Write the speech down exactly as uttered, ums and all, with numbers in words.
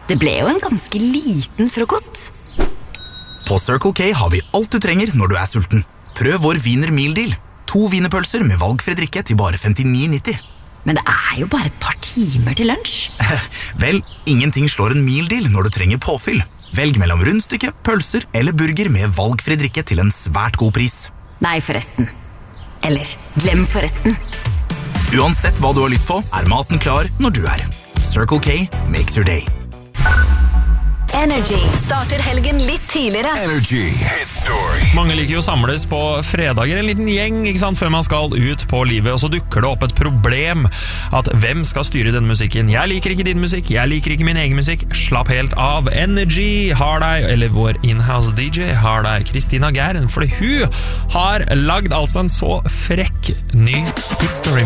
Det ble jo en ganske liten frokost. På Circle K har vi alt du trenger når du er sulten. Prøv vår Wiener Meal Deal. To wienerpølser med valgfri drikke til bare femtini nitti. Men det er jo bare et par timer til lunsj. Vel, ingenting slår en meal deal når du trenger påfyll. Velg mellom rundstykke, pølser eller burger med valgfri drikke til en svært god pris. Nei, forresten. Eller, glem forresten. Uansett hva du har lyst på, er maten klar når du er. Circle K makes your day. Energy starter helgen litt tidligere. Energy Hit Story. Mange liker jo å samles på fredager, en liten gjeng, ikke sant, før man skal ut på livet, og så dukker det opp et problem at hvem skal styre denne musikken? Jeg liker ikke din musikk, jeg liker ikke min egen musikk, slapp helt av. Energy har deg, eller vår in-house D J har deg, Kristina Gæren, for hun har lagd altså en så frekk ny hit story.